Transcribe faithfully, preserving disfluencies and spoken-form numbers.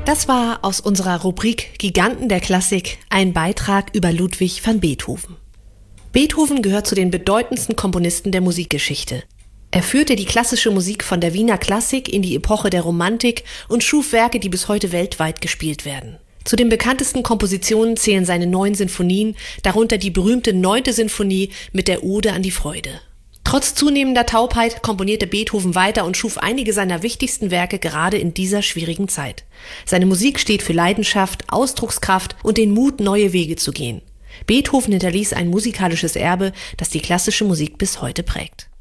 Das war aus unserer Rubrik Giganten der Klassik ein Beitrag über Ludwig van Beethoven. Beethoven gehört zu den bedeutendsten Komponisten der Musikgeschichte. Er führte die klassische Musik von der Wiener Klassik in die Epoche der Romantik und schuf Werke, die bis heute weltweit gespielt werden. Zu den bekanntesten Kompositionen zählen seine neun Sinfonien, darunter die berühmte neunte Sinfonie mit der Ode an die Freude. Trotz zunehmender Taubheit komponierte Beethoven weiter und schuf einige seiner wichtigsten Werke gerade in dieser schwierigen Zeit. Seine Musik steht für Leidenschaft, Ausdruckskraft und den Mut, neue Wege zu gehen. Beethoven hinterließ ein musikalisches Erbe, das die klassische Musik bis heute prägt.